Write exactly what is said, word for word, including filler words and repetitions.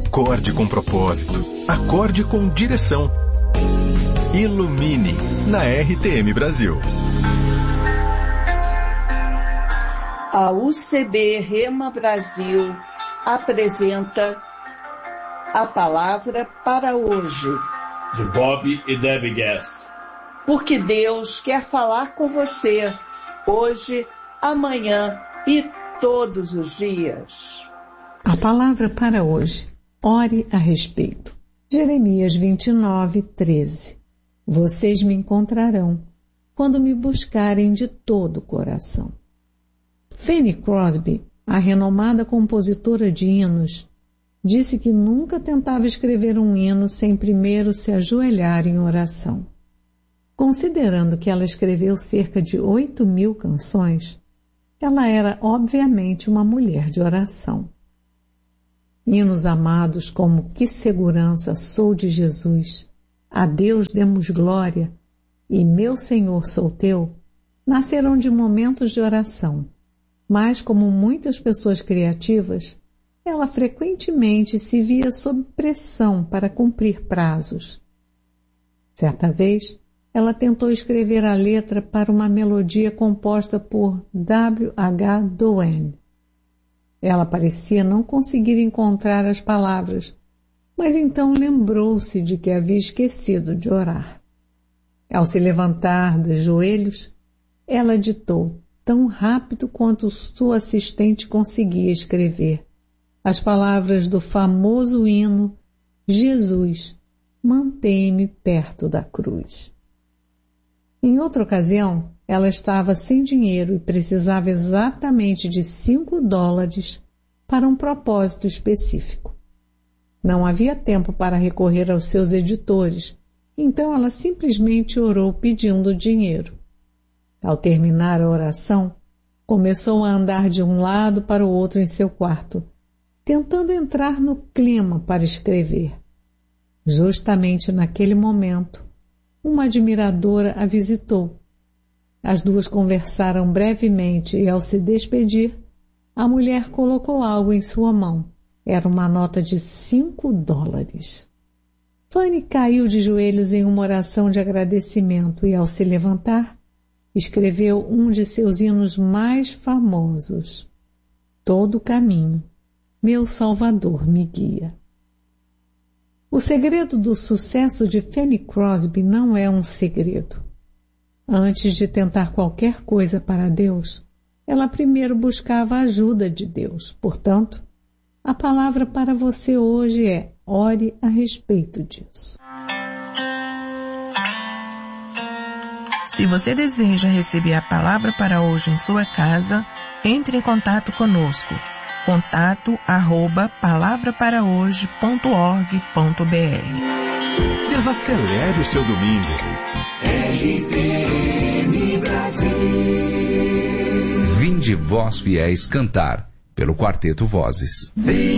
Acorde com propósito. Acorde com direção. Ilumine na R T M Brasil. A U C B Rema Brasil apresenta a palavra para hoje. De Bob e Debbie Gass. Porque Deus quer falar com você hoje, amanhã e todos os dias. A palavra para hoje. Ore a respeito. Jeremias vinte e nove, treze. Vocês me encontrarão quando me buscarem de todo o coração. Fanny Crosby, a renomada compositora de hinos, disse que nunca tentava escrever um hino sem primeiro se ajoelhar em oração. Considerando que ela escreveu cerca de oito mil canções, ela era obviamente uma mulher de oração. Hinos amados como Que Segurança Sou de Jesus, A Deus Demos Glória e Meu Senhor Sou Teu, nasceram de momentos de oração, mas como muitas pessoas criativas, ela frequentemente se via sob pressão para cumprir prazos. Certa vez, ela tentou escrever a letra para uma melodia composta por W H Doane. Ela parecia não conseguir encontrar as palavras, mas então lembrou-se de que havia esquecido de orar. Ao se levantar dos joelhos, ela ditou, tão rápido quanto sua assistente conseguia escrever, as palavras do famoso hino Jesus, mantém-me perto da cruz. Em outra ocasião, ela estava sem dinheiro e precisava exatamente de cinco dólares para um propósito específico. Não havia tempo para recorrer aos seus editores, então ela simplesmente orou pedindo dinheiro. Ao terminar a oração, começou a andar de um lado para o outro em seu quarto, tentando entrar no clima para escrever. Justamente naquele momento, uma admiradora a visitou. As duas conversaram brevemente e, ao se despedir, a mulher colocou algo em sua mão. Era uma nota de cinco dólares. Fanny caiu de joelhos em uma oração de agradecimento e, ao se levantar, escreveu um de seus hinos mais famosos. Todo o caminho, meu Salvador me guia. O segredo do sucesso de Fanny Crosby não é um segredo. Antes de tentar qualquer coisa para Deus, ela primeiro buscava a ajuda de Deus. Portanto, a palavra para você hoje é: ore a respeito disso. Se você deseja receber a palavra para hoje em sua casa, entre em contato conosco. Contato arroba palavra para hoje ponto org ponto b r. Desacelere o seu domingo. R T M Brasil. Vinde vós fiéis cantar, pelo Quarteto Vozes.